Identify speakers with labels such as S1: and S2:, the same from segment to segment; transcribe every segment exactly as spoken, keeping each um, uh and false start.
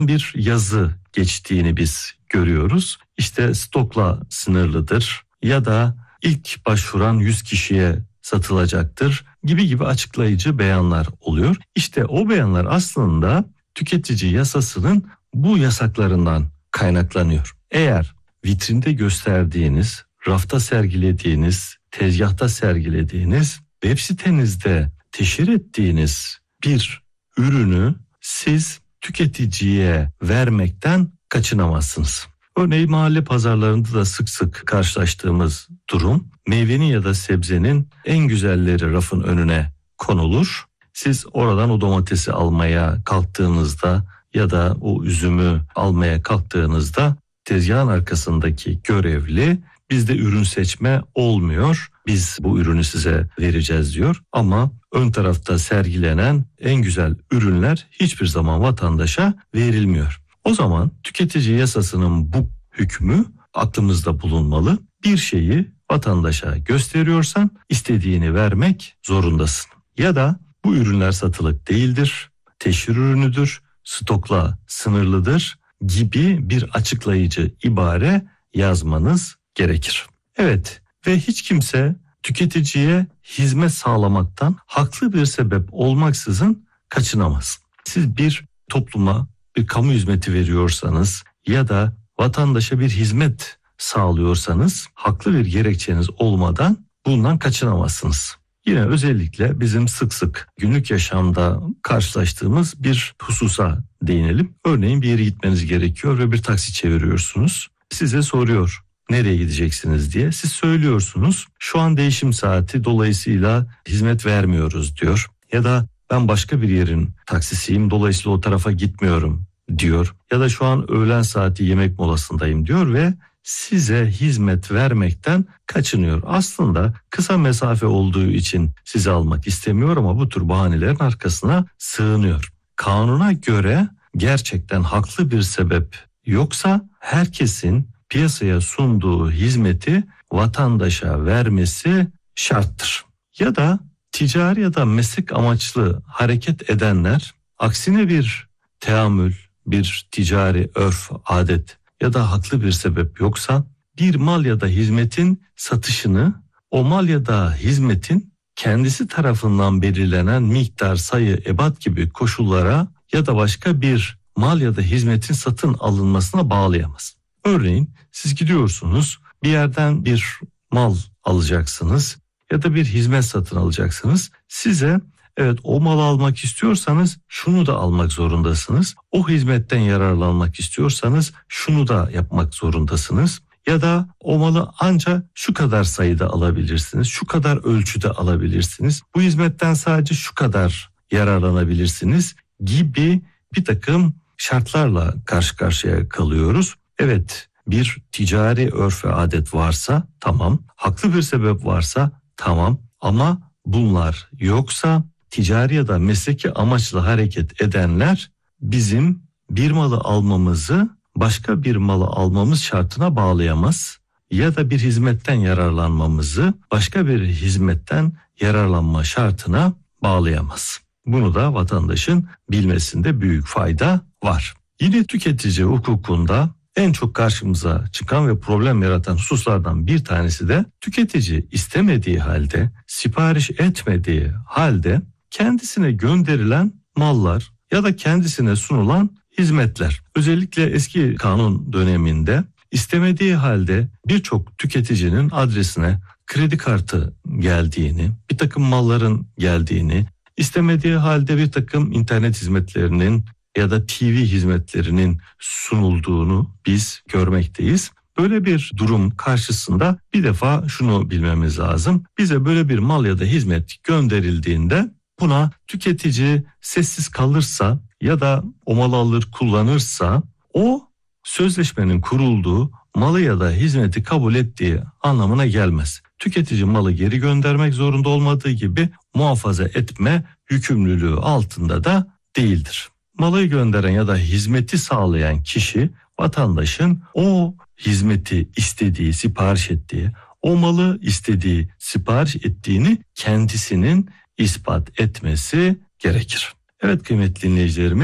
S1: bir yazı geçtiğini biz görüyoruz. İşte stokla sınırlıdır ya da ilk başvuran yüz kişiye satılacaktır gibi gibi açıklayıcı beyanlar oluyor. İşte o beyanlar aslında tüketici yasasının bu yasaklarından kaynaklanıyor. Eğer vitrinde gösterdiğiniz, rafta sergilediğiniz, tezgahta sergilediğiniz, web sitenizde teşhir ettiğiniz bir ürünü siz tüketiciye vermekten kaçınamazsınız. Örneğin mahalle pazarlarında da sık sık karşılaştığımız durum, meyvenin ya da sebzenin en güzelleri rafın önüne konulur. Siz oradan o domatesi almaya kalktığınızda ya da o üzümü almaya kalktığınızda tezgahın arkasındaki görevli bizde ürün seçme olmuyor, biz bu ürünü size vereceğiz diyor. Ama ön tarafta sergilenen en güzel ürünler hiçbir zaman vatandaşa verilmiyor. O zaman tüketici yasasının bu hükmü aklımızda bulunmalı. Bir şeyi vatandaşa gösteriyorsan istediğini vermek zorundasın. Ya da bu ürünler satılık değildir, teşhir ürünüdür, stokla sınırlıdır gibi bir açıklayıcı ibare yazmanız gerekir. Evet, ve hiç kimse tüketiciye hizmet sağlamaktan haklı bir sebep olmaksızın kaçınamaz. Siz bir topluma bir kamu hizmeti veriyorsanız ya da vatandaşa bir hizmet sağlıyorsanız haklı bir gerekçeniz olmadan bundan kaçınamazsınız. Yine özellikle bizim sık sık günlük yaşamda karşılaştığımız bir hususa değinelim. Örneğin bir yere gitmeniz gerekiyor ve bir taksi çeviriyorsunuz. Size soruyor nereye gideceksiniz diye. Siz söylüyorsunuz şu an değişim saati dolayısıyla hizmet vermiyoruz diyor. Ya da ben başka bir yerin taksisiyim dolayısıyla o tarafa gitmiyorum diyor. Ya da şu an öğlen saati yemek molasındayım diyor ve size hizmet vermekten kaçınıyor. Aslında kısa mesafe olduğu için sizi almak istemiyor ama bu tür bahanelerin arkasına sığınıyor. Kanuna göre gerçekten haklı bir sebep yoksa herkesin piyasaya sunduğu hizmeti vatandaşa vermesi şarttır. Ya da ticari ya da meslek amaçlı hareket edenler aksine bir teamül, bir ticari örf, adet ya da haklı bir sebep yoksa bir mal ya da hizmetin satışını o mal ya da hizmetin kendisi tarafından belirlenen miktar, sayı, ebat gibi koşullara ya da başka bir mal ya da hizmetin satın alınmasına bağlayamaz. Örneğin siz gidiyorsunuz bir yerden bir mal alacaksınız ya da bir hizmet satın alacaksınız. Size evet o malı almak istiyorsanız şunu da almak zorundasınız. O hizmetten yararlanmak istiyorsanız şunu da yapmak zorundasınız. Ya da o malı ancak şu kadar sayıda alabilirsiniz, şu kadar ölçüde alabilirsiniz. Bu hizmetten sadece şu kadar yararlanabilirsiniz gibi bir takım şartlarla karşı karşıya kalıyoruz. Evet, bir ticari örf ve adet varsa tamam, haklı bir sebep varsa tamam ama bunlar yoksa ticari ya da mesleki amaçlı hareket edenler bizim bir malı almamızı başka bir malı almamız şartına bağlayamaz ya da bir hizmetten yararlanmamızı başka bir hizmetten yararlanma şartına bağlayamaz. Bunu da vatandaşın bilmesinde büyük fayda var. Yine tüketici hukukunda en çok karşımıza çıkan ve problem yaratan hususlardan bir tanesi de tüketici istemediği halde, sipariş etmediği halde kendisine gönderilen mallar ya da kendisine sunulan hizmetler. Özellikle eski kanun döneminde istemediği halde birçok tüketicinin adresine kredi kartı geldiğini, bir takım malların geldiğini, istemediği halde bir takım internet hizmetlerinin ya da T V hizmetlerinin sunulduğunu biz görmekteyiz. Böyle bir durum karşısında bir defa şunu bilmemiz lazım. Bize böyle bir mal ya da hizmet gönderildiğinde buna tüketici sessiz kalırsa ya da o malı alır kullanırsa o sözleşmenin kurulduğu malı ya da hizmeti kabul ettiği anlamına gelmez. Tüketici malı geri göndermek zorunda olmadığı gibi muhafaza etme yükümlülüğü altında da değildir. Malı gönderen ya da hizmeti sağlayan kişi vatandaşın o hizmeti istediği, sipariş ettiği, o malı istediği, sipariş ettiğini kendisinin ispat etmesi gerekir. Evet kıymetli dinleyicilerimiz,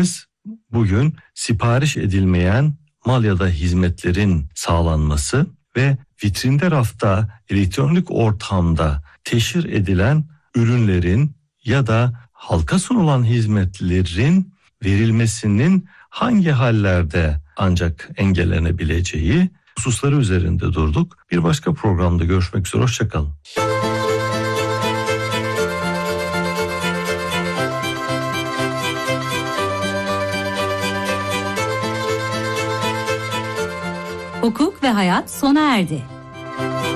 S1: bugün sipariş edilmeyen mal ya da hizmetlerin sağlanması ve vitrinde, rafta, elektronik ortamda teşhir edilen ürünlerin ya da halka sunulan hizmetlerin verilmesinin hangi hallerde ancak engellenebileceği hususları üzerinde durduk. Bir başka programda görüşmek üzere, hoşça kalın.
S2: Hukuk ve hayat sona erdi.